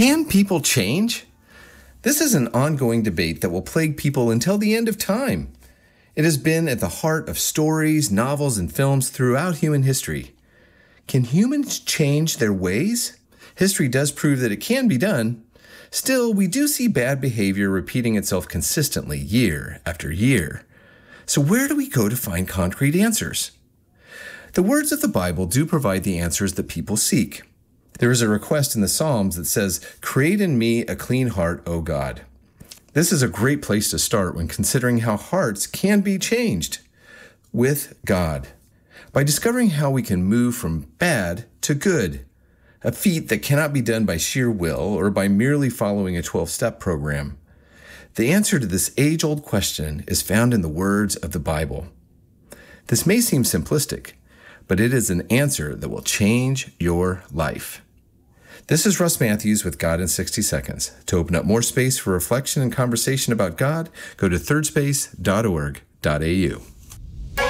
Can people change? This is an ongoing debate that will plague people until the end of time. It has been at the heart of stories, novels, and films throughout human history. Can humans change their ways? History does prove that it can be done. Still, we do see bad behavior repeating itself consistently year after year. So where do we go to find concrete answers? The words of the Bible do provide the answers that people seek. There is a request in the Psalms that says, "Create in me a clean heart, O God." This is a great place to start when considering how hearts can be changed with God, by discovering how we can move from bad to good, a feat that cannot be done by sheer will or by merely following a 12-step program. The answer to this age-old question is found in the words of the Bible. This may seem simplistic, but it is an answer that will change your life. This is Russ Matthews with God in 60 Seconds. To open up more space for reflection and conversation about God, go to thirdspace.org.au.